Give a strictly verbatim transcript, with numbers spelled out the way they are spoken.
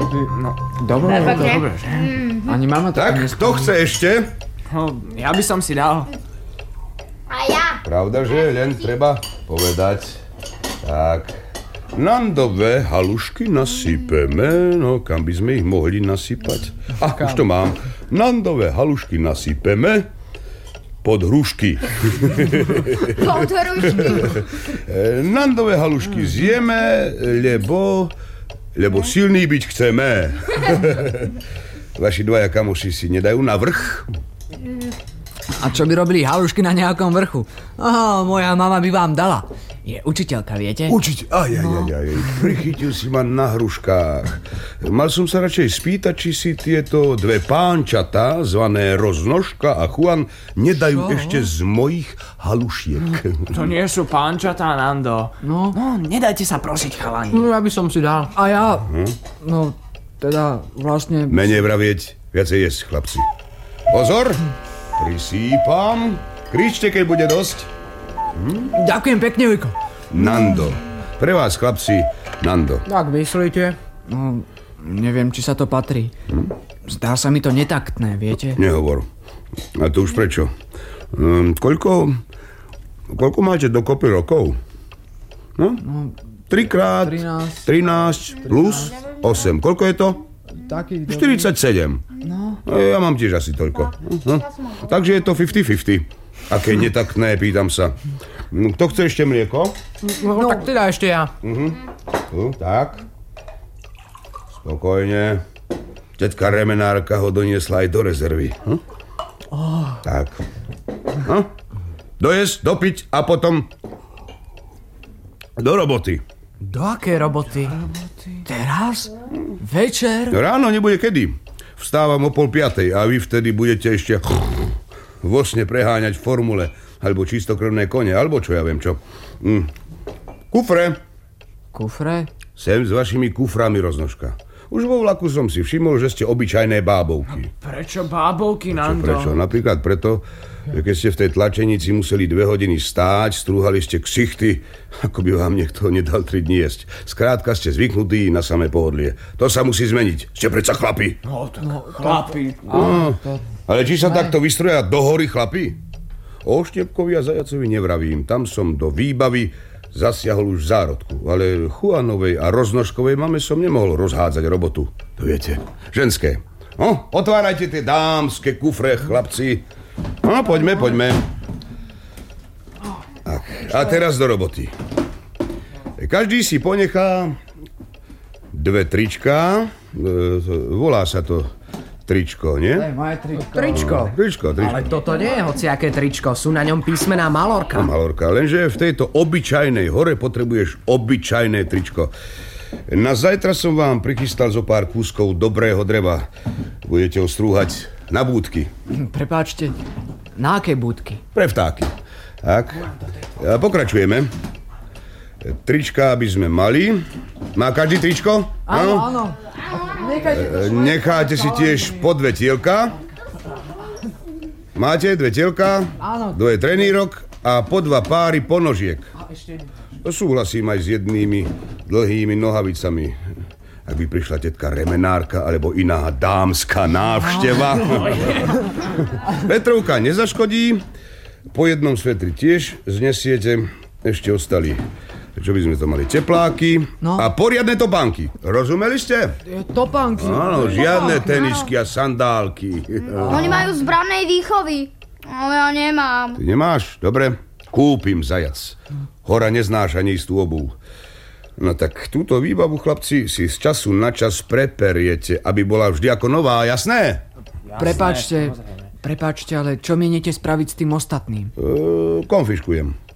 No, dobre, Dobre. dobre, že? Ani mama Tak, kto chce ešte? No, ja by som si dal. A ja. Pravda, že len treba povedať. Tak, nandové halušky nasypeme. No, kam by sme ich mohli nasypať? Ah, už to mám. Nandové halušky nasypeme pod hrušky. Pod hrušky. Nandové halušky zjeme, lebo... lebo silný byť chceme. Vaši dvaja kamoši si nedajú na vrch? A čo by robili halušky na nejakom vrchu? Aha, moja mama by vám dala. Je učiteľka, viete? Učiť, aj, aj, aj, aj, prichytil si ma na hruškách. Mal som sa radšej spýtať, či si tieto dve pánčatá, zvané Roznožka a Juan, nedajú Čo? ešte z mojich halušiek. To nie sú pánčatá, Nando. No. No, nedajte sa prosiť, chalani. No, ja by som si dal. A ja, no, teda vlastne... Menej vravieť, viacej jesť, chlapci. Pozor, prisýpam. Kričte, keď bude dosť. Ďakujem pekne, Ujko. Nando. Pre vás, chlapci, Nando. Tak myslíte? No, neviem, či sa to patrí. Zdá sa mi to netaktné, viete? Nehovor. A to už prečo? Um, koľko... Koľko máte dokopy rokov? No? Trikrát... trinásť. trinásť plus osem. Koľko je to? Taký štyridsaťsedem. No. Ja mám tiež asi toľko. No. Takže je to päťdesiat päťdesiat. Aké netaktné, pýtam sa. Kto chce ešte mlieko? No, no tak teda ešte ja. Uh-huh. Uh, tak. Spokojne. Tetka remenárka ho doniesla aj do rezervy. Hm? Oh. Tak. Hm? Dojesť, dopiť a potom do roboty. Do akej roboty? Teraz? Večer? Ráno nebude kedy. Vstávam o pol piatej a vy vtedy budete ešte vo sne preháňať v formule, alebo čistokrvné kone, alebo čo ja viem čo. Hm. Kufre. Kufre? Sem s vašimi kuframi, Roznožka. Už vo vlaku som si všimol, že ste obyčajné bábovky. Prečo bábovky, Čo, Nando? prečo? Napríklad preto, že keď ste v tej tlačenici museli dve hodiny stáť, strúhali ste ksichty, ako by vám niekto nedal tri dni jesť. Skrátka ste zvyknutí na samé pohodlie. To sa musí zmeniť. Ste predsa chlapi. No, tak chlapi. No, ale či sa takto vystroja do hory chlapi? O Štiepkovi a Zajacovi nevravím. Tam som do výbavy zasiahol už v zárodku. Ale Juanovej a Roznožkovej mame som nemohol rozhádzať robotu. To viete. Ženské. No, otvárajte tie dámske kufre, chlapci. No, poďme, poďme. Tak, a teraz do roboty. Každý si ponechá dve trička. Volá sa to tričko, nie? To je moje tričko. Tričko. Tričko, tričko. Ale toto nie je hociaké tričko, sú na ňom písmená Malorka. Malorka, lenže v tejto obyčajnej hore potrebuješ obyčajné tričko. Na zajtra som vám prichystal zo pár kúskov dobrého dreva. Budete ho strúhať na búdky. Prepáčte, na aké budky? Pre vtáky. Tak. A pokračujeme. Trička by sme mali. Má každý tričko? Áno, áno. E, Necháte si tiež po dve tielka. Máte dve tielka? Áno. Dvoje trenírok a po dva páry ponožiek. To súhlasím aj s jednými dlhými nohavicami. Ak by prišla tetka remenárka alebo iná dámska návšteva. Petrovka nezaškodí. Po jednom svetri tiež znesiete. Ešte ostali. Čo by sme to mali? Tepláky No. a poriadne topánky. Rozumeli ste? Topánky. Áno, žiadne tenisky a sandálky. Oni majú zbranej výchovy. Ale ja nemám. Ty nemáš? Dobre. Kúpim, zajac. Hora neznáša neistú obuv. No tak túto výbavu, chlapci, si z času na čas preperiete, aby bola vždy ako nová, jasné? Prepáčte, prepáčte, ale čo mienite spraviť s tým ostatným? E, konfiškujem.